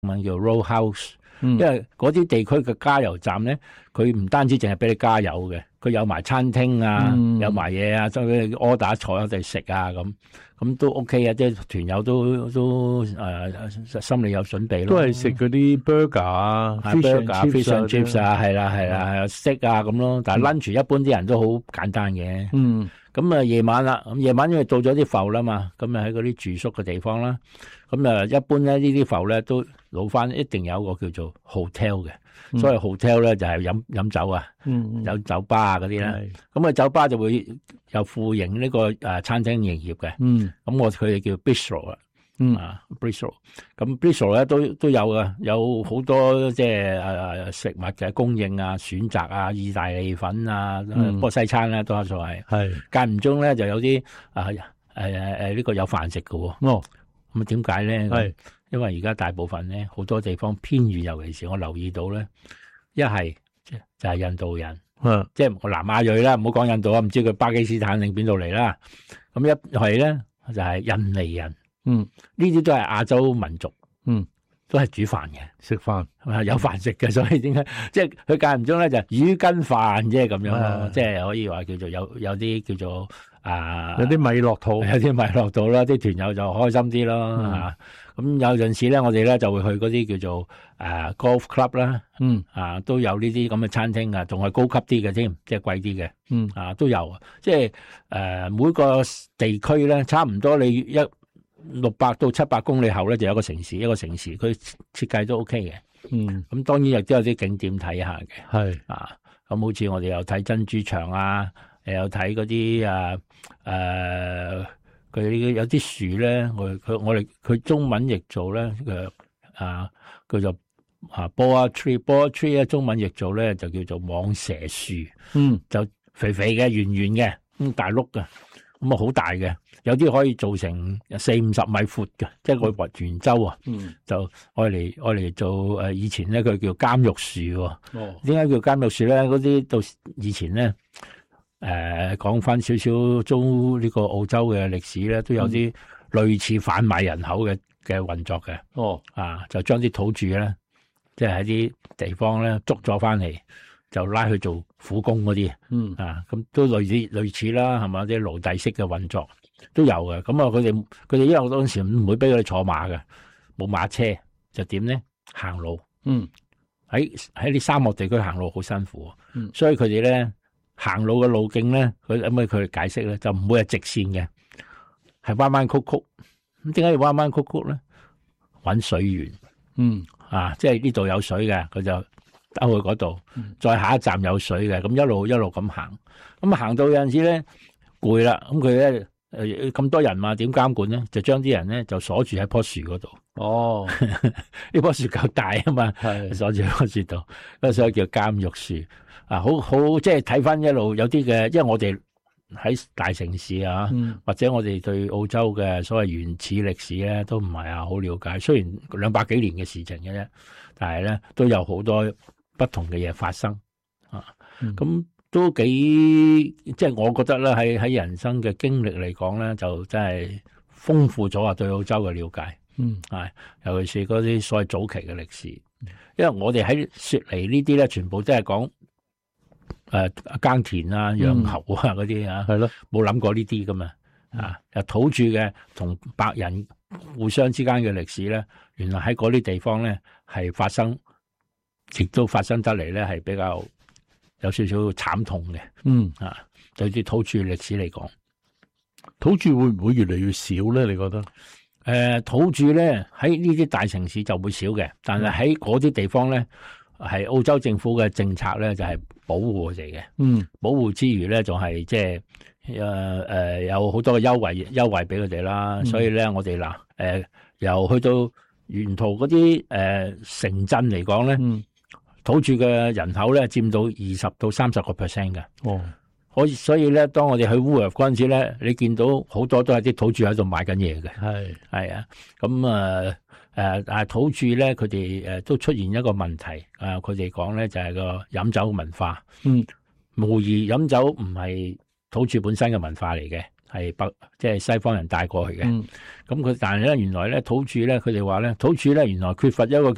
文叫 row house，因為嗰啲地區嘅加油站咧，佢唔單止淨係俾你加油嘅，佢有埋餐廳啊，有埋嘢啊，所以 order 坐喺度食啊咁都 OK 啊，即係團友都心里有準備咯。 都係食嗰啲 burger 啊 ，fish and chips 啊，係啦，steak 啊咁咯。但係 lunch 一般啲人都好簡單嘅。咁啊夜晚啦，咁夜晚因為到咗啲埠啦嘛，咁啊喺嗰啲住宿嘅地方啦，咁啊一般咧呢啲埠咧都老翻一定有一個叫做 hotel 嘅，所謂 hotel 咧就係飲酒啊，有酒吧啊嗰啲咧，咁啊酒吧就會有副營呢個餐廳營業嘅，咁佢哋叫 bistro 啦。bistro， 咁 bistro 咧都有嘅，有好多即係食物嘅供應啊、選擇啊、意大利粉啊、不過西餐咧多數係間唔中咧就有啲呢個有飯食嘅喎。咁點解咧？因為而家大部分咧好多地方偏遠，尤其是我留意到咧，一係就係印度人，即係南亞裔啦，唔好講印度啊，唔知佢巴基斯坦定邊度嚟啦。咁一係咧就係印尼人。呢啲都係亞洲民族，都係煮飯嘅， 食飯有飯食嘅，所以點解即係佢間唔中咧就魚跟飯啫咁樣咯，即係可以話叫做有啲叫做有啲米落肚， 有啲米落肚啦，啲團友就開心啲咯。咁有陣時咧，我哋咧就會去嗰啲叫做golf club 啦，都有呢啲咁嘅餐廳啊，仲係高級啲嘅添，即係貴啲嘅，都有，即係每個地區咧差唔多你600到700公里後咧就有一個城市，佢設計都 OK 嘅。咁當然亦都有啲景點睇下嘅。咁好似我哋又睇珍珠牆啊，又睇嗰啲佢有啲樹咧，佢中文譯做咧叫做boa tree 咧，中文譯做咧就叫做蟒蛇樹。就肥肥嘅、圓圓嘅，咁大碌嘅，咁啊好大嘅。有啲可以做成40-50米闊嘅，即係個圓周啊，就愛嚟做以前咧佢叫監獄樹喎。點解叫監獄樹咧？嗰啲到以前咧講翻少少租呢個澳洲嘅歷史咧，都有啲類似販賣人口嘅運作嘅。就將啲土著咧，即係喺啲地方咧捉咗翻嚟，就拉去做苦工嗰啲。咁都類似啦，係嘛？啲奴隸式嘅運作。都有嘅，咁啊佢哋因為嗰陣時唔會俾佢哋坐馬嘅，冇馬車就點咧？行路，喺啲沙漠地區行路好辛苦，所以佢哋咧行路嘅路徑咧，佢哋解釋咧就唔會係直線嘅，係彎彎曲曲。咁點解要彎彎曲曲咧？搵水源，即係呢度有水嘅，佢就兜去嗰度，再下一站有水嘅，咁一路咁行，咁行到有陣時咧攰啦，咁佢咧。咁多人嘛，點監管咧？就將啲人咧就鎖住喺棵樹嗰度。呢棵樹夠大啊嘛，鎖住喺棵樹度，所以叫監獄樹。好即係睇翻一路有啲嘅，因為我哋喺大城市啊，或者我哋對澳洲嘅所謂原始歷史咧，都唔係好了解。雖然200幾年嘅事情嘅啫，但係咧都有好多不同嘅嘢發生咁。都幾即係我覺得咧，喺人生嘅經歷嚟講咧，就真係豐富咗啊！對澳洲嘅了解，尤其是嗰啲所謂早期嘅歷史，因為我哋喺雪梨呢啲咧，全部都係講耕田啊、養牛啊嗰啲啊，係咯，冇諗過呢啲噶嘛土著嘅同白人互相之間嘅歷史咧，原來喺嗰啲地方咧係發生，亦都發生得嚟咧係比較。有少少慘痛嘅，對啲土著歷史嚟講， 土著會唔會越嚟越少咧？你覺得？ 土著咧喺呢啲大城市就會少嘅，但係喺嗰啲地方咧，係澳洲政府嘅政策咧就係保護佢哋嘅，保護之餘咧仲係即係有好多嘅優惠俾佢哋啦，所以咧我哋由去到沿途嗰啲城鎮嚟講咧。土著嘅人口咧佔到20%到30% 嘅，所以咧，當我哋去烏日嗰陣時咧，你見到好多都係啲土著喺度賣緊嘢嘅，係啊，咁但係土著咧，佢哋都出現一個問題，佢哋講咧就係個飲酒文化，無疑飲酒唔係土著本身嘅文化嚟嘅，係即係西方人帶過去嘅，但係咧原來咧土著咧佢哋話咧土著咧原來缺乏一個